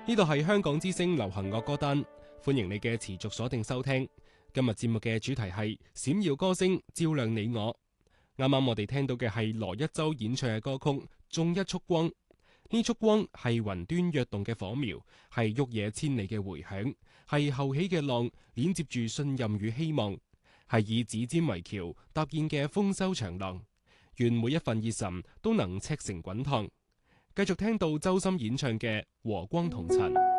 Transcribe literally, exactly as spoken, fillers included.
呢度係香港之聲流行樂歌單，歡迎你嘅持續鎖定收聽。今日節目嘅主題係閃耀歌聲照亮你我。啱啱我哋聽到嘅係羅一舟演唱嘅歌曲《縱一束光》。呢束光係雲端躍動嘅火苗，係沃野千里嘅回響，係後起嘅浪，連接住信任與希望，係以指尖為橋搭建嘅豐收長廊。願每一份熱忱都能赤誠滾燙。繼續聽到周深演唱嘅《和光同塵》。